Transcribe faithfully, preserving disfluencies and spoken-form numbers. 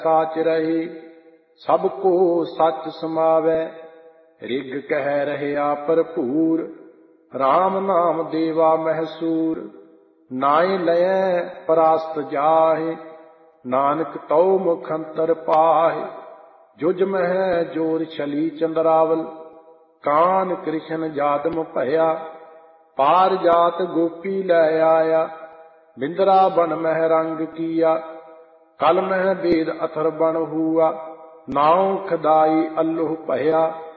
साच रहे, सबको सच समावै। रिग कह रहया भरपूर, राम नाम देवा महसूर। नाए लय परास्त जाहे, नानक तौ मुख अंतर पाहे। जुज मह जोर छली चंद्रावल, कान कृष्ण जादम भया। पार जात गोपी लै आया, बिंदरा बन मह रंग किया। कल मह बेद अथर बन हुआ, नाव खदाई अल्लुह भया।